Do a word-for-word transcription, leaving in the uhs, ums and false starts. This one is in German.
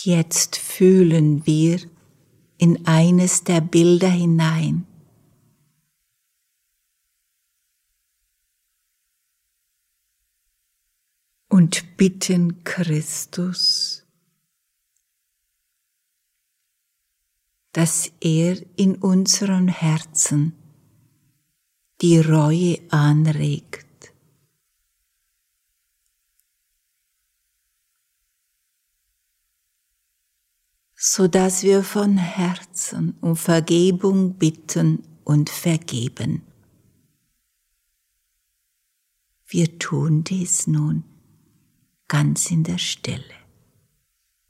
Jetzt fühlen wir in eines der Bilder hinein. Und bitten Christus, dass er in unseren Herzen die Reue anregt, so dass wir von Herzen um Vergebung bitten und vergeben. Wir tun dies nun ganz in der Stille.